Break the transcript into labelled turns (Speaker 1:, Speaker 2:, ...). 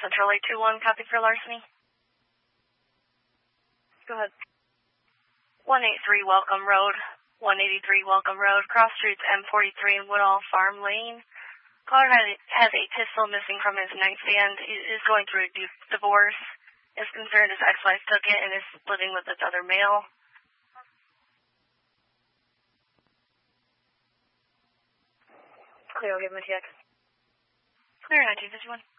Speaker 1: Central 821, copy for larceny.
Speaker 2: Go ahead.
Speaker 1: 183 Welcome Road, 183 Welcome Road, cross streets M43 and Woodall Farm Lane. Caller has a pistol missing from his nightstand. He is going through a divorce. Is concerned his ex-wife took it and is living with this other male.
Speaker 2: Clear, I'll give him a check.
Speaker 1: Clear, 1951.